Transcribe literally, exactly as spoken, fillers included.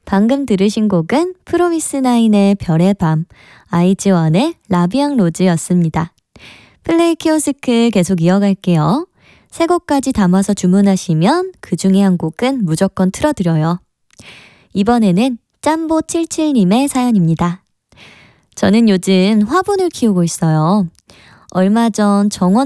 방금 들으신 곡은 프로미스나인의 별의 밤, 아이즈원의 라비앙 로즈였습니다. 플레이 키오스크 계속 이어갈게요. 세 곡까지 담아서 주문하시면 그 중에 한 곡은 무조건 틀어드려요. 이번에는 짬보칠칠님의 사연입니다. 저는 요즘 화분을 키우고 있어요. 얼마 전 정원